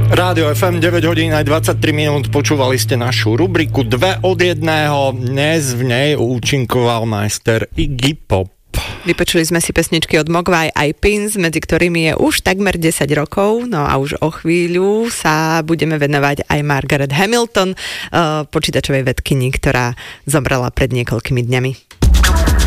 Rádio FM 9 hodín aj 23 minút, počúvali ste našu rubriku 2 od 1. Dnes v nej účinkoval majster Iggy Pop. Vypočuli sme si pesničky od Mogwai aj Pins, medzi ktorými je už takmer 10 rokov, no a už o chvíľu sa budeme venovať aj Margaret Hamilton, počítačovej vedkyni, ktorá zomrela pred niekoľkými dňami.